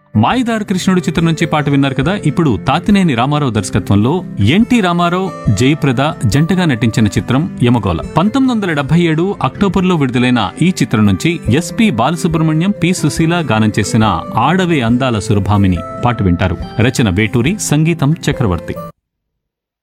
మాయదారి కృష్ణుడు చిత్రం నుంచి పాట విన్నారు కదా. ఇప్పుడు తాతినేని రామారావు దర్శకత్వంలో ఎన్టీ రామారావు, జయప్రద జంటగా నటించిన చిత్రం యమగోళ. 1977 అక్టోబర్లో విడుదలైన ఈ చిత్రం నుంచి ఎస్పి బాలసుబ్రహ్మణ్యం, పి సుశీల గానం చేసిన ఆడవే అందాల సురభామిని పాట వింటారు. రచన వేటూరి, సంగీతం చక్రవర్తి.